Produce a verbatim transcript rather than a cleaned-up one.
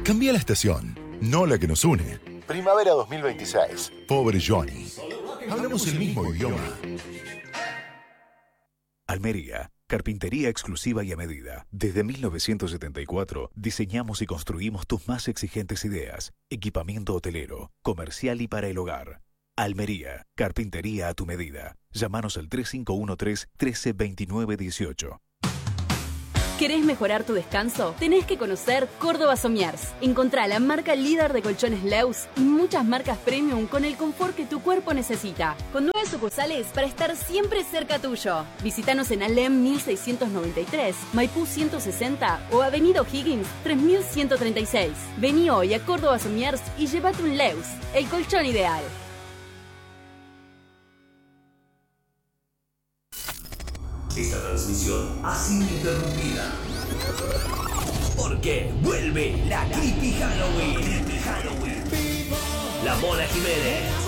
Cambia la estación, no la que nos une. Primavera dos mil veintiséis. Pobre Johnny. Hablamos el mismo idioma. Almería, carpintería exclusiva y a medida. Desde mil novecientos setenta y cuatro diseñamos y construimos tus más exigentes ideas. Equipamiento hotelero, comercial y para el hogar. Almería, carpintería a tu medida. Llámanos al tres cinco uno tres, uno tres dos nueve uno ocho. ¿Querés mejorar tu descanso? Tenés que conocer Córdoba Somiers. Encontrá la marca líder de colchones Leus y muchas marcas premium con el confort que tu cuerpo necesita. Con nueve sucursales para estar siempre cerca tuyo. Visítanos en Alem mil seiscientos noventa y tres, Maipú ciento sesenta o Avenida O'Higgins tres mil ciento treinta y seis. Vení hoy a Córdoba Somiers y llévate un Leus, el colchón ideal. Esta transmisión ha sido interrumpida porque vuelve la Creepy Halloween. Creepy Halloween. La Mona Jiménez.